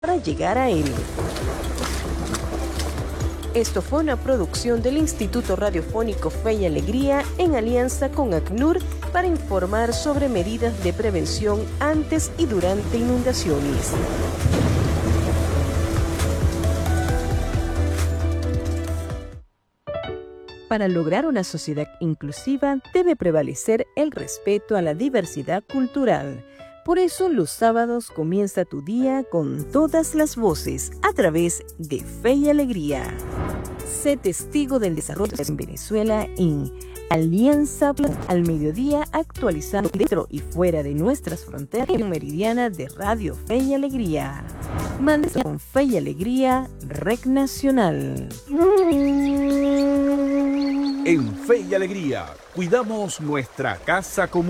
para llegar a él. Esto fue una producción del Instituto Radiofónico Fe y Alegría en alianza con ACNUR para informar sobre medidas de prevención antes y durante inundaciones. Para lograr una sociedad inclusiva debe prevalecer el respeto a la diversidad cultural. Por eso los sábados comienza tu día con todas las voces a través de Fe y Alegría. Sé testigo del desarrollo en Venezuela en Alianza al Mediodía, actualizando dentro y fuera de nuestras fronteras en Meridiana de Radio Fe y Alegría. Mándese con Fe y Alegría, Rec Nacional. En Fe y Alegría, cuidamos nuestra casa común.